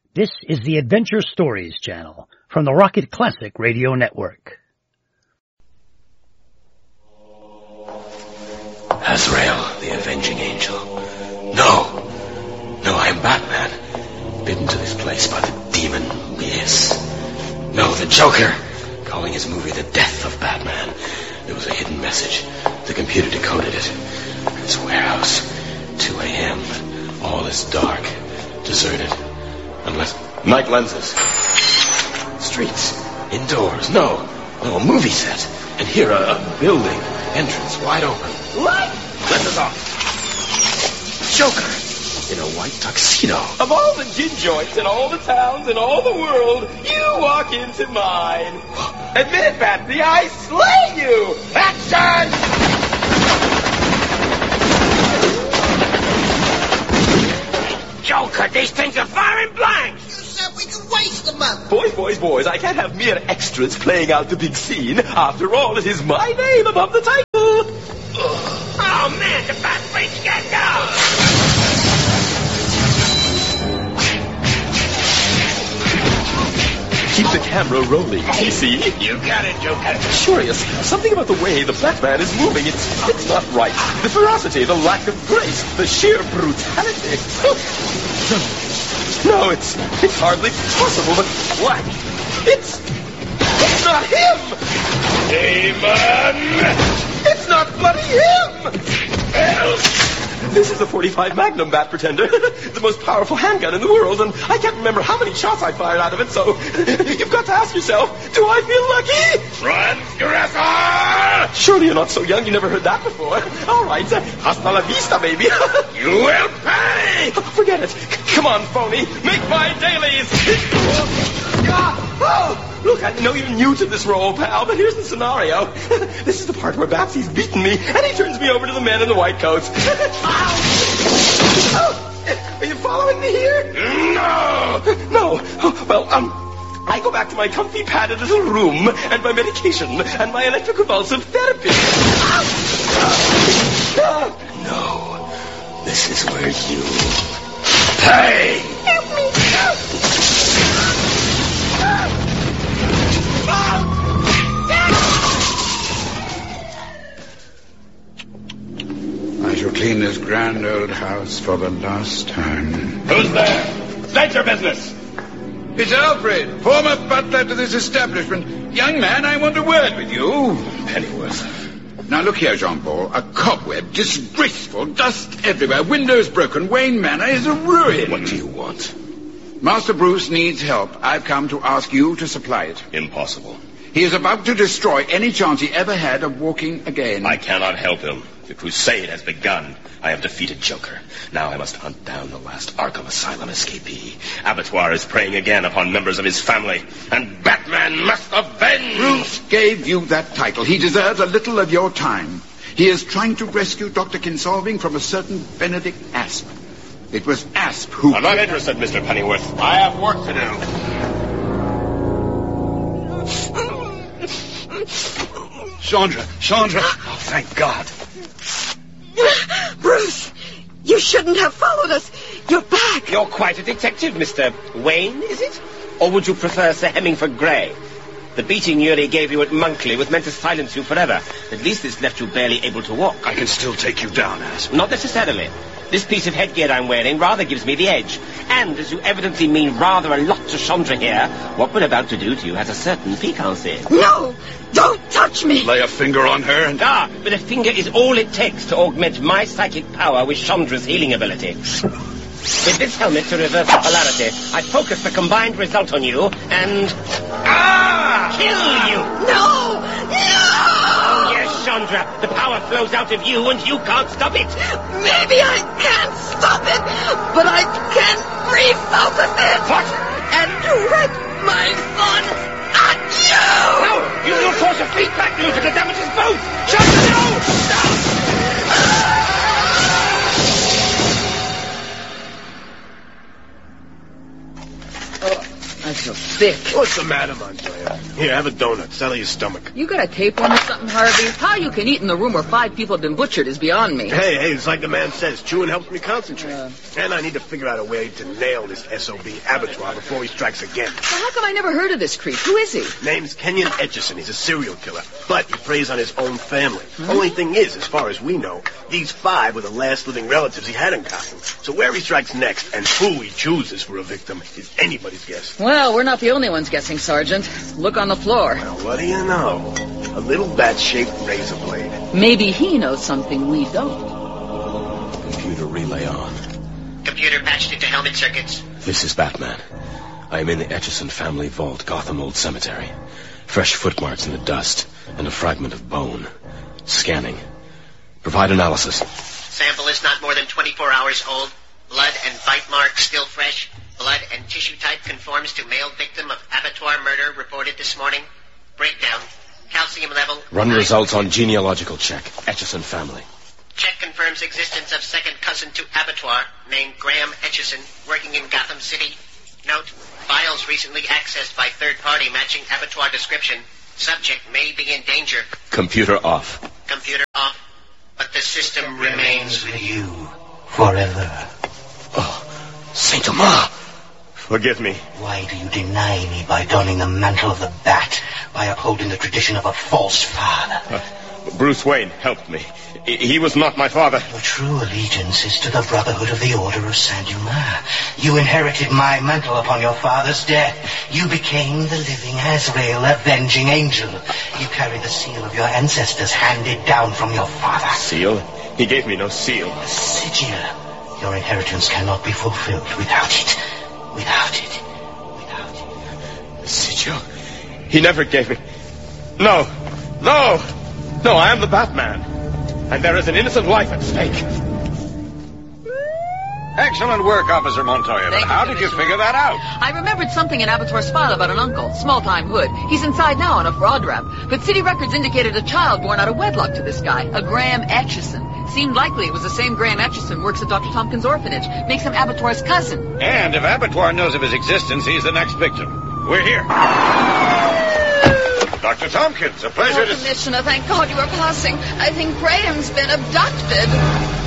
This is the Adventure Stories channel from the Rocket Classic Radio Network. Azrael, the avenging angel. No, I am Batman, bidden to this place by the demon Liz. No, the Joker, calling his movie The Death of Batman. There was a hidden message. The computer decoded it. This warehouse, 2 a.m. All is dark, deserted. Unless... night lenses. Streets. Indoors. No, a movie set. And here, a building. Entrance wide open. What? Lenses off. Joker. In a white tuxedo. Of all the gin joints in all the towns in all the world, you walk into mine. Admit it, Batman, I slay you! Action! Joker, these things are firing blanks! You said we could waste them up. Boys, I can't have mere extras playing out the big scene. After all, it is my name above the title. Oh, man, the Batfreaks can't go! Keep the camera rolling, DC. You got it, Joker. Curious, something about the way the Batman is moving, it's not right. The ferocity, the lack of grace, the sheer brutality. No, it's hardly possible, but what? It's not him! Demon! It's not bloody him! This is a .45 Magnum, Bat Pretender. The most powerful handgun in the world, and I can't remember how many shots I fired out of it, so you've got to ask yourself, do I feel lucky? Transgressor! Surely you're not so young you never heard that before. All right, hasta la vista, baby. You will pay! Forget it. Come on, phony. Make my dailies. Look, I know you're new to this role, pal, but here's the scenario. This is the part where Batsy's beaten me, and he turns me over to the men in the white coats. Are you following me here? No. Well, I go back to my comfy padded little room, and my medication, and my electroconvulsive therapy. No, this is where you pay! Help me! I shall clean this grand old house for the last time. Who's there? State your business! It's Alfred, former butler to this establishment. Young man, I want a word with you. Pennyworth. Now look here, Jean-Paul. A cobweb, disgraceful, dust everywhere, windows broken. Wayne Manor is a ruin. What do you want? Master Bruce needs help. I've come to ask you to supply it. Impossible. He is about to destroy any chance he ever had of walking again. I cannot help him. The crusade has begun. I have defeated Joker. Now I must hunt down the last Arkham Asylum escapee. Abattoir is preying again upon members of his family, and Batman must avenge! Bruce gave you that title. He deserves a little of your time. He is trying to rescue Dr. Kinsolving from a certain Benedict Asp. It was Asp who... I'm not interested, Mr. Pennyworth. I have work to do. Chandra. Oh, thank God. Bruce, you shouldn't have followed us. You're back. You're quite a detective, Mr. Wayne, is it? Or would you prefer Sir Hemingford Grey? The beating Yuri gave you at Monkley was meant to silence you forever. At least it's left you barely able to walk. I can still take you down, Asp. Not necessarily. This piece of headgear I'm wearing rather gives me the edge. And as you evidently mean rather a lot to Chandra here, what we're about to do to you has a certain piquancy. No, don't touch me. Lay a finger on her and... But a finger is all it takes to augment my psychic power with Chandra's healing ability. With this helmet to reverse the polarity, I focus the combined result on you and... kill you! No! Oh, yes, Chandra. The power flows out of you and you can't stop it. Maybe I can't stop it, but I can refocus it. What? And direct my fun at you! No! Use your force of feedback, Luther, to damage us both! Chandra, no! Stop! I feel sick. What's the matter, Montoya? Here, have a donut. Settle your stomach. You got a tapeworm or something, Harvey? How you can eat in the room where 5 people have been butchered is beyond me. Hey, it's like the man says. Chewing helps me concentrate. And I need to figure out a way to nail this SOB abattoir before he strikes again. Well, how come I never heard of this creep? Who is he? Name's Kenyon Etchison. He's a serial killer. But he preys on his own family. Only thing is, as far as we know, these 5 were the last living relatives he had in Gotham. So where he strikes next and who he chooses for a victim is anybody's guess. Well, we're not the only ones guessing, Sergeant. Look on the floor. Well, what do you know? A little bat-shaped razor blade. Maybe he knows something we don't. Computer relay on. Computer patched into helmet circuits. This is Batman. I am in the Etchison family vault, Gotham Old Cemetery. Fresh footmarks in the dust and a fragment of bone. Scanning. Provide analysis. Sample is not more than 24 hours old. Blood and bite marks still fresh. Blood and tissue type conforms to male victim of abattoir murder reported this morning. Breakdown. Calcium level. Run results on genealogical check. Etchison family. Check confirms existence of second cousin to abattoir, named Graham Etchison, working in Gotham City. Note, files recently accessed by third party matching abattoir description. Subject may be in danger. Computer off. Computer off. But the system remains with you forever. Oh, Saint Amar! Forgive me. Why do you deny me by donning the mantle of the Bat, by upholding the tradition of a false father? Bruce Wayne helped me. He was not my father. Your true allegiance is to the Brotherhood of the Order of Saint-Dumas. You inherited my mantle upon your father's death. You became the living Azrael, avenging angel. You carry the seal of your ancestors handed down from your father. Seal? He gave me no seal. The sigil. Your inheritance cannot be fulfilled without it. Without it. Without it. The sigil? He never gave me... No! No! No, I am the Batman. And there is an innocent life at stake. Excellent work, Officer Montoya. But how did you figure that out? I remembered something in Abattoir's file about an uncle, small-time hood. He's inside now on a fraud rap. But city records indicated a child born out of wedlock to this guy, a Graham Etchison. Seemed likely it was the same Graham Etchison works at Dr. Tompkins' orphanage. Makes him Abattoir's cousin. And if Abattoir knows of his existence, he's the next victim. We're here. Dr. Tompkins, a pleasure to... Commissioner, thank God you were passing. I think Graham's been abducted.